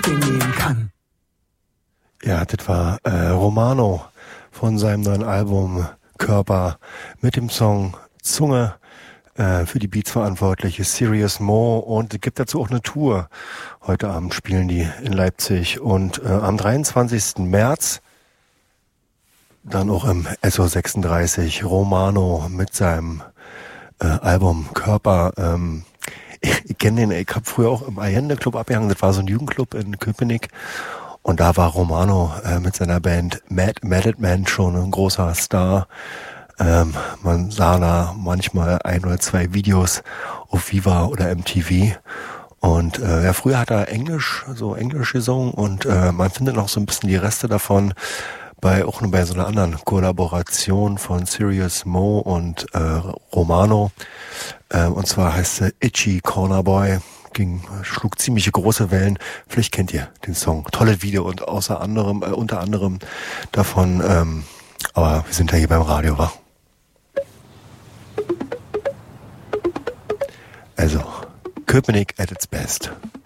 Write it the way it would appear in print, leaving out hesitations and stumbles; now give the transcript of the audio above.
nehmen kann. Ja, das war Romano von seinem neuen Album Körper mit dem Song Zunge. Für die Beats verantwortlich ist Serious Mo und es gibt dazu auch eine Tour. Heute Abend spielen die in Leipzig und am 23. März dann auch im SO36 Romano mit seinem Album Körper. Ich kenne den, ich habe früher auch im Allende Club abgehangen, das war so ein Jugendclub in Köpenick. Und da war Romano mit seiner Band Mad Man schon ein großer Star. Man sah da manchmal 1 oder 2 Videos auf Viva oder MTV. Und ja, früher hat er Englisch gesungen und man findet noch so ein bisschen die Reste davon auch nur bei so einer anderen Kollaboration von Serious Mo und Romano. Und zwar heißt sie Itchy Corner Boy. Schlug ziemlich große Wellen. Vielleicht kennt ihr den Song. Tolles Video und unter anderem davon, aber wir sind ja hier beim Radio, wa? Also, Köpenick at its best.